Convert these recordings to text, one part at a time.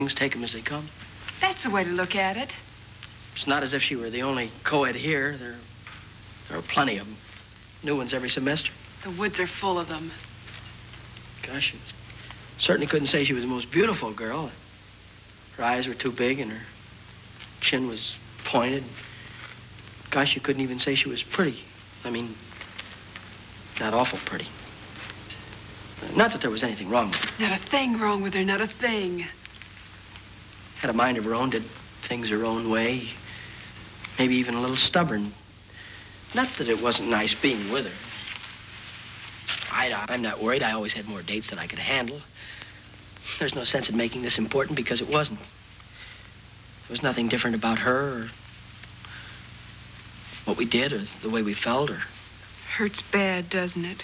things, take them as they come. That's the way to look at it. It's not as if she were the only co-ed here. There are plenty of them. New ones every semester. The woods are full of them. Gosh, you certainly couldn't say she was the most beautiful girl. Her eyes were too big and her chin was pointed. Gosh, you couldn't even say she was pretty. I mean, not awful pretty. Not that there was anything wrong with her. Not a thing wrong with her, not a thing. Had a mind of her own, did things her own way. Maybe even a little stubborn. Not that it wasn't nice being with her. I'm not worried. I always had more dates than I could handle. There's no sense in making this important because it wasn't. There was nothing different about her or what we did or the way we felt or... Hurts bad, doesn't it?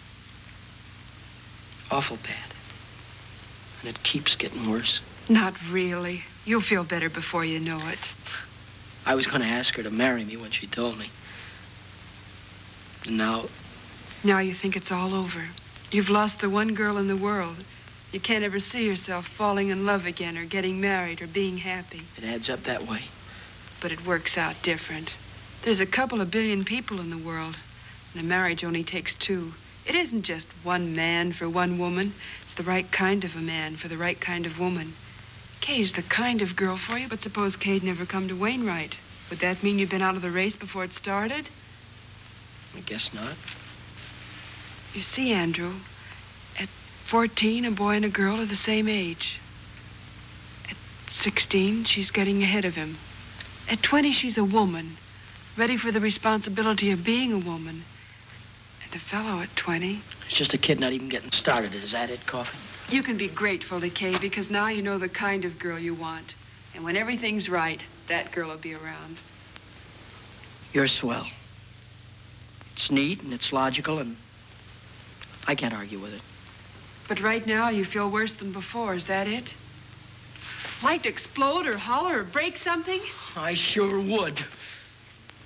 Awful bad. And it keeps getting worse. Not really. You'll feel better before you know it. I was going to ask her to marry me when she told me. And now... Now you think it's all over. You've lost the one girl in the world. You can't ever see yourself falling in love again or getting married or being happy. It adds up that way. But it works out different. There's a couple of billion people in the world, and a marriage only takes two. It isn't just one man for one woman. It's the right kind of a man for the right kind of woman. Kay's the kind of girl for you, but suppose Kay'd never come to Wainwright. Would that mean you'd been out of the race before it started? I guess not. You see, Andrew, at 14, a boy and a girl are the same age. At 16, she's getting ahead of him. At 20, she's a woman, ready for the responsibility of being a woman. And a fellow at 20... It's just a kid not even getting started. Is that it, Coffin? You can be grateful to Kay because now you know the kind of girl you want. And when everything's right, that girl will be around. You're swell. It's neat and it's logical and I can't argue with it. But right now you feel worse than before. Is that it? Like to explode or holler or break something? I sure would.